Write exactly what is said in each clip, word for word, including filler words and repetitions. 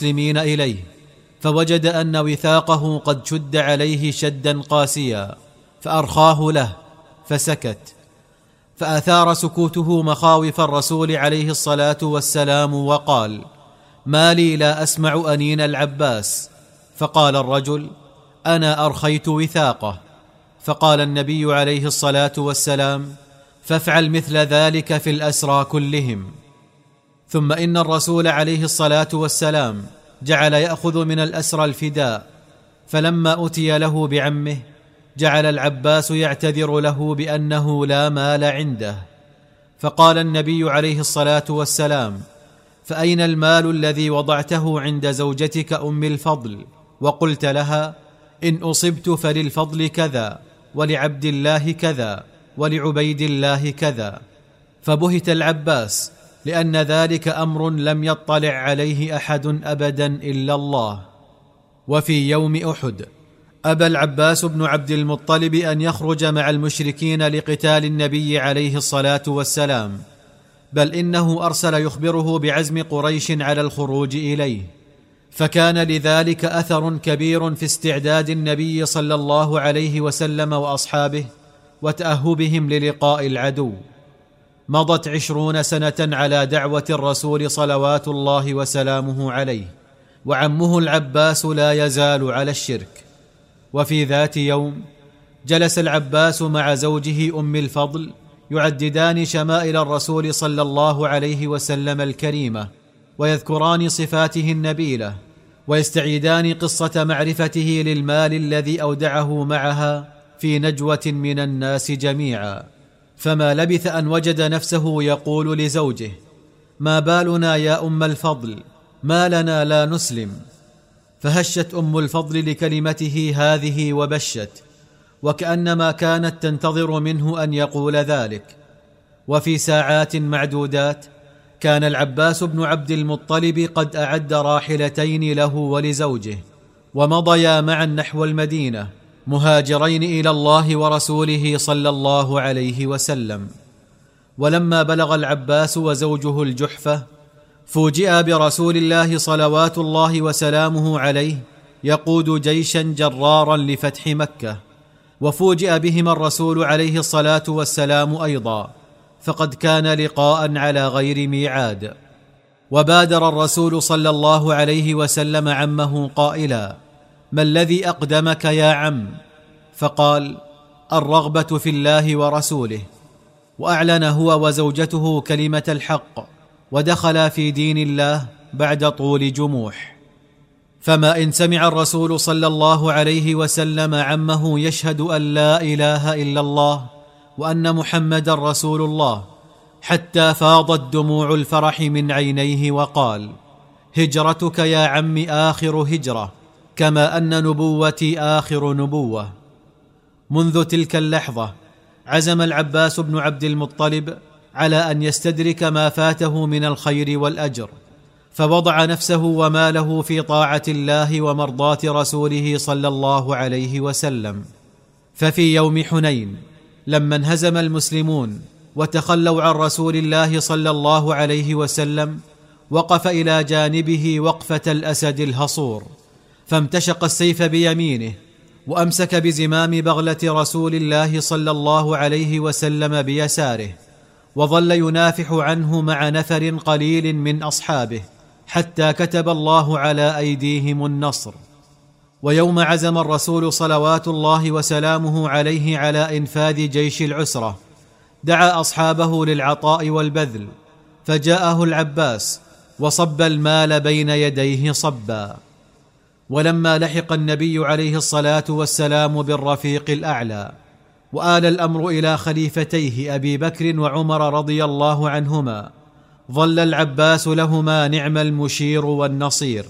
المسلمين إليه، فوجد أن وثاقه قد شد عليه شدا قاسيا، فأرخاه له فسكت. فأثار سكوته مخاوف الرسول عليه الصلاة والسلام، وقال: ما لي لا أسمع أنين العباس؟ فقال الرجل: أنا أرخيت وثاقه. فقال النبي عليه الصلاة والسلام: فافعل مثل ذلك في الأسرى كلهم. ثم إن الرسول عليه الصلاة والسلام جعل يأخذ من الأسرى الفداء، فلما أتي له بعمه جعل العباس يعتذر له بأنه لا مال عنده، فقال النبي عليه الصلاة والسلام: فأين المال الذي وضعته عند زوجتك أم الفضل وقلت لها: إن أصبت فللفضل كذا، ولعبد الله كذا، ولعبيد الله كذا؟ فبهت العباس، لأن ذلك أمر لم يطلع عليه أحد أبدا إلا الله. وفي يوم أحد أبى العباس بن عبد المطلب أن يخرج مع المشركين لقتال النبي عليه الصلاة والسلام، بل إنه أرسل يخبره بعزم قريش على الخروج إليه، فكان لذلك أثر كبير في استعداد النبي صلى الله عليه وسلم وأصحابه وتأهبهم للقاء العدو. مضت عشرون سنة على دعوة الرسول صلوات الله وسلامه عليه، وعمه العباس لا يزال على الشرك. وفي ذات يوم جلس العباس مع زوجه أم الفضل يعددان شمائل الرسول صلى الله عليه وسلم الكريمة، ويذكران صفاته النبيلة، ويستعيدان قصة معرفته للمال الذي أودعه معها في نجوة من الناس جميعا. فما لبث أن وجد نفسه يقول لزوجه: ما بالنا يا أم الفضل؟ ما لنا لا نسلم؟ فهشت أم الفضل لكلمته هذه وبشت، وكأنما كانت تنتظر منه أن يقول ذلك. وفي ساعات معدودات كان العباس بن عبد المطلب قد أعد راحلتين له ولزوجه، ومضيا معا نحو المدينة مهاجرين إلى الله ورسوله صلى الله عليه وسلم. ولما بلغ العباس وزوجه الجحفة فوجئ برسول الله صلوات الله وسلامه عليه يقود جيشا جرارا لفتح مكة، وفوجئ بهما الرسول عليه الصلاة والسلام أيضا، فقد كان لقاء على غير ميعاد. وبادر الرسول صلى الله عليه وسلم عمه قائلا: ما الذي أقدمك يا عم؟ فقال: الرغبة في الله ورسوله. وأعلن هو وزوجته كلمة الحق، ودخلا في دين الله بعد طول جموح. فما إن سمع الرسول صلى الله عليه وسلم عمه يشهد أن لا إله إلا الله وأن محمدا رسول الله حتى فاضت دموع الفرح من عينيه، وقال: هجرتك يا عم آخر هجرة، كما أن نبوتي آخر نبوة. منذ تلك اللحظة عزم العباس بن عبد المطلب على أن يستدرك ما فاته من الخير والأجر، فوضع نفسه وماله في طاعة الله ومرضاة رسوله صلى الله عليه وسلم. ففي يوم حنين لما انهزم المسلمون وتخلوا عن رسول الله صلى الله عليه وسلم، وقف إلى جانبه وقفة الأسد الهصور، فامتشق السيف بيمينه، وأمسك بزمام بغلة رسول الله صلى الله عليه وسلم بيساره، وظل ينافح عنه مع نفر قليل من أصحابه حتى كتب الله على أيديهم النصر. ويوم عزم الرسول صلوات الله وسلامه عليه على إنفاذ جيش العسرة دعا أصحابه للعطاء والبذل، فجاءه العباس وصب المال بين يديه صبا. ولما لحق النبي عليه الصلاة والسلام بالرفيق الأعلى وآل الأمر إلى خليفتيه أبي بكر وعمر رضي الله عنهما، ظل العباس لهما نعم المشير والنصير،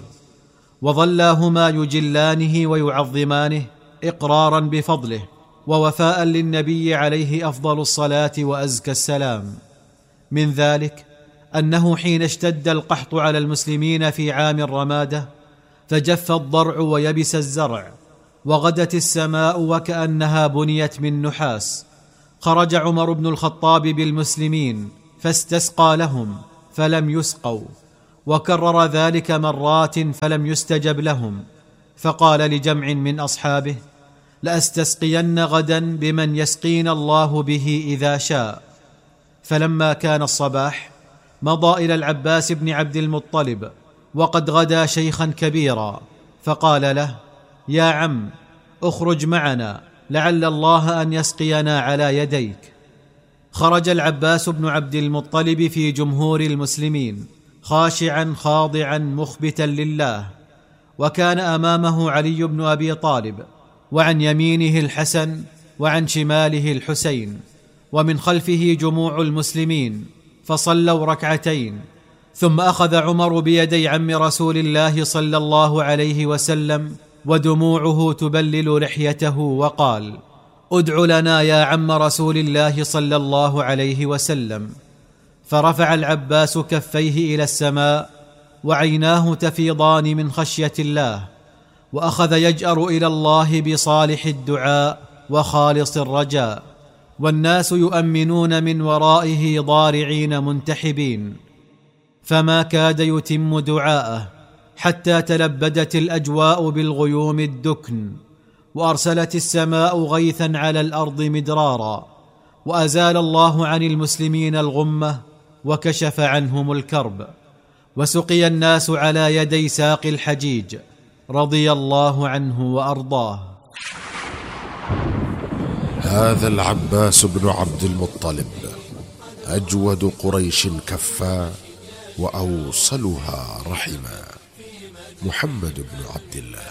وظلاهما يجلانه ويعظمانه إقرارا بفضله ووفاء للنبي عليه أفضل الصلاة وأزكى السلام. من ذلك أنه حين اشتد القحط على المسلمين في عام الرمادة فجف الضرع ويبس الزرع وغدت السماء وكأنها بنيت من نحاس، خرج عمر بن الخطاب بالمسلمين فاستسقى لهم فلم يسقوا، وكرر ذلك مرات فلم يستجب لهم، فقال لجمع من أصحابه: لأستسقين غدا بمن يسقينا الله به إذا شاء. فلما كان الصباح مضى إلى العباس بن عبد المطلب وقد غدا شيخا كبيرا، فقال له: يا عم، اخرج معنا لعل الله أن يسقينا على يديك. خرج العباس بن عبد المطلب في جمهور المسلمين خاشعا خاضعا مخبتا لله، وكان أمامه علي بن أبي طالب، وعن يمينه الحسن، وعن شماله الحسين، ومن خلفه جموع المسلمين، فصلوا ركعتين. ثم أخذ عمر بيدي عم رسول الله صلى الله عليه وسلم ودموعه تبلل لحيته وقال: ادع لنا يا عم رسول الله صلى الله عليه وسلم. فرفع العباس كفيه إلى السماء وعيناه تفيضان من خشية الله، وأخذ يجأر إلى الله بصالح الدعاء وخالص الرجاء، والناس يؤمنون من ورائه ضارعين منتحبين. فما كاد يتم دعاءه حتى تلبدت الأجواء بالغيوم الدكن، وأرسلت السماء غيثا على الأرض مدرارا، وأزال الله عن المسلمين الغمة وكشف عنهم الكرب، وسقي الناس على يدي ساقي الحجيج رضي الله عنه وأرضاه. هذا العباس بن عبد المطلب أجود قريش كفا وأوصلها رحما. محمد بن عبد الله.